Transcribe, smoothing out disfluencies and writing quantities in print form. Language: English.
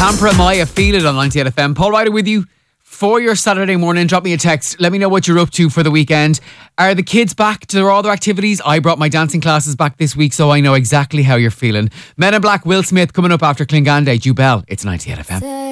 Tampere Maya, Feel It on 98 FM. Paul Ryder with you for your Saturday morning. Drop me a text. Let me know what you're up to for the weekend. Are the kids back to all their activities? I brought my dancing classes back this week, so I know exactly how you're feeling. Men in Black, Will Smith coming up after Klingande. Jubel, it's 98 FM.